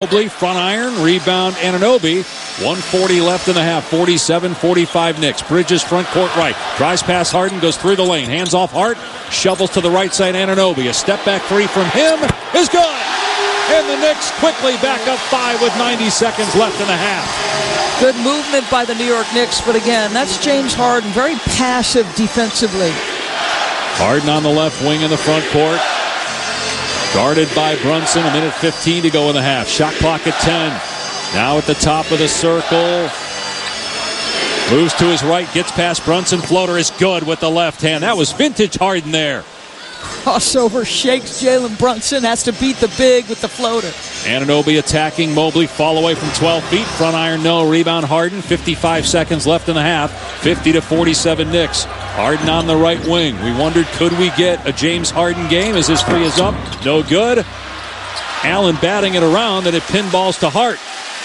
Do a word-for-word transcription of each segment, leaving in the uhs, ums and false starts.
Mobley, front iron, rebound, Anunoby. one forty left in the half, forty-seven forty-five Knicks. Bridges front court right. Tries past Harden, goes through the lane. Hands off Hart, shovels to the right side, Anunoby. A step back three from him is good. And the Knicks quickly back up five with ninety seconds left in the half. Good movement by the New York Knicks, but again, that's James Harden, very passive defensively. Harden on the left wing in the front court. Guarded by Brunson, a minute fifteen to go in the half. Shot clock at ten. Now at the top of the circle. Moves to his right, gets past Brunson. Floater is good with the left hand. That was vintage Harden there. Crossover shakes Jalen Brunson. Has to beat the big with the floater. Anunoby attacking Mobley. Fall away from twelve feet. Front iron no. Rebound Harden. fifty-five seconds left in the half. fifty to forty-seven Knicks. Harden on the right wing. We wondered, could we get a James Harden game as his three is up? No good. Allen batting it around, and it pinballs to Hart.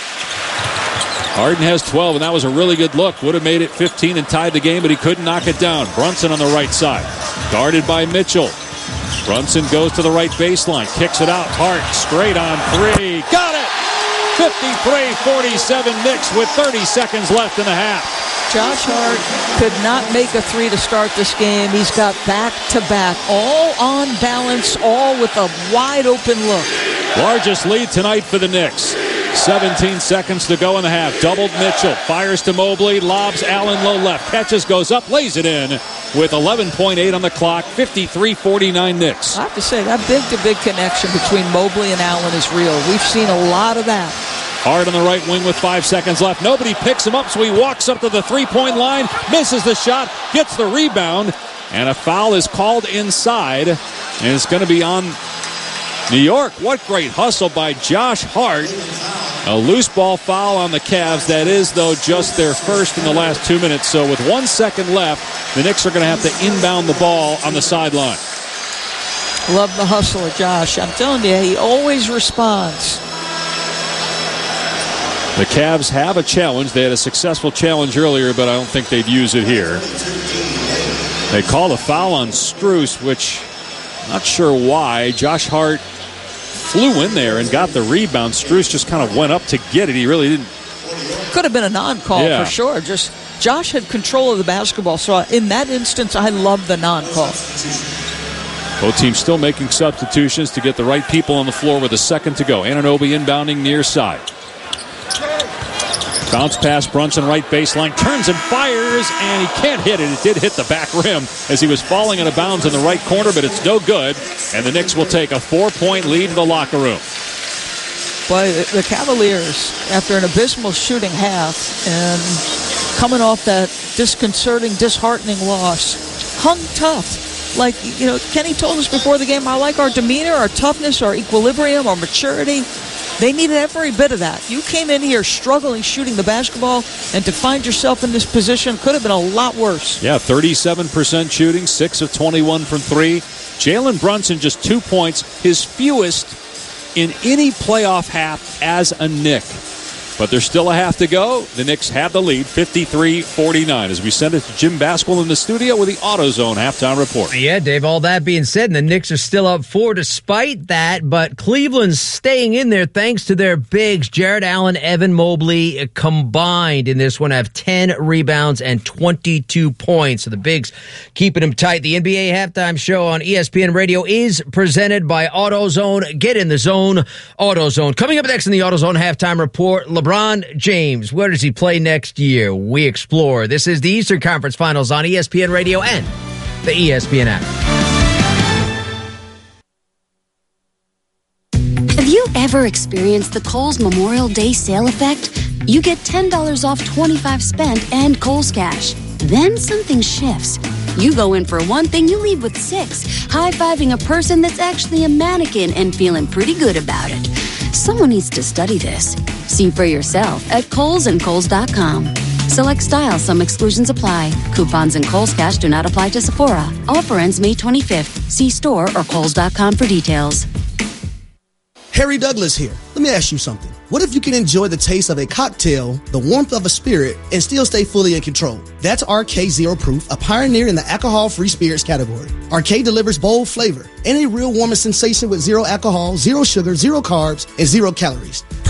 Harden has twelve, and that was a really good look. Would have made it fifteen and tied the game, but he couldn't knock it down. Brunson on the right side. Guarded by Mitchell. Brunson goes to the right baseline. Kicks it out. Hart straight on three. Got it! fifty-three forty-seven Knicks with thirty seconds left in the half. Josh Hart could not make a three to start this game. He's got back-to-back, all on balance, all with a wide-open look. Largest lead tonight for the Knicks. seventeen seconds to go in the half. Doubled Mitchell. Fires to Mobley. Lobs Allen low left. Catches, goes up, lays it in with eleven point eight on the clock. fifty-three forty-nine Knicks. I have to say, that big-to-big connection between Mobley and Allen is real. We've seen a lot of that. Hard on the right wing with five seconds left. Nobody picks him up, so he walks up to the three-point line, misses the shot, gets the rebound, and a foul is called inside, and it's going to be on New York. What great hustle by Josh Hart. A loose ball foul on the Cavs. That is, though, just their first in the last two minutes. So with one second left, the Knicks are going to have to inbound the ball on the sideline. Love the hustle of Josh. I'm telling you, he always responds. The Cavs have a challenge. They had a successful challenge earlier, but I don't think they'd use it here. They call a foul on Strus, which not sure why. Josh Hart flew in there and got the rebound. Strus just kind of went up to get it. He really didn't. Could have been a non-call yeah. for sure. Just Josh had control of the basketball, so in that instance, I love the non-call. Both teams still making substitutions to get the right people on the floor with a second to go. Anunoby inbounding near side. Bounce pass, Brunson right baseline, turns and fires, and he can't hit it. It did hit the back rim as he was falling out of bounds in the right corner, but it's no good, and the Knicks will take a four-point lead in the locker room. Boy, the Cavaliers, after an abysmal shooting half and coming off that disconcerting, disheartening loss, hung tough. Like, you know, Kenny told us before the game, I like our demeanor, our toughness, our equilibrium, our maturity. They needed every bit of that. You came in here struggling shooting the basketball, and to find yourself in this position could have been a lot worse. Yeah, thirty-seven percent shooting, six of twenty-one from three. Jalen Brunson just two points, his fewest in any playoff half as a Knick. But there's still a half to go. The Knicks have the lead, fifty-three forty-nine. As we send it to Jim Basquill in the studio with the AutoZone halftime report. Yeah, Dave, all that being said, and the Knicks are still up four despite that, but Cleveland's staying in there thanks to their bigs. Jarrett Allen, Evan Mobley combined in this one have ten rebounds and twenty-two points. So the bigs keeping them tight. The N B A halftime show on E S P N Radio is presented by AutoZone. Get in the zone, AutoZone. Coming up next in the AutoZone halftime report, LeBron LeBron James, where does he play next year? We explore. This is the Eastern Conference Finals on E S P N Radio and the E S P N app. Have you ever experienced the Kohl's Memorial Day sale effect? You get ten dollars off twenty-five spent and Kohl's Cash. Then something shifts. You go in for one thing, you leave with six, high-fiving a person that's actually a mannequin and feeling pretty good about it. Someone needs to study this. See for yourself at Kohl's and Kohl's dot com. Select style, some exclusions apply. Coupons and Kohl's Cash do not apply to Sephora. Offer ends May twenty-fifth. See store or Kohl's dot com for details. Harry Douglas here. Let me ask you something. What if you can enjoy the taste of a cocktail, the warmth of a spirit, and still stay fully in control? That's R K Zero Proof, a pioneer in the alcohol-free spirits category. R K delivers bold flavor and a real warming sensation with zero alcohol, zero sugar, zero carbs, and zero calories.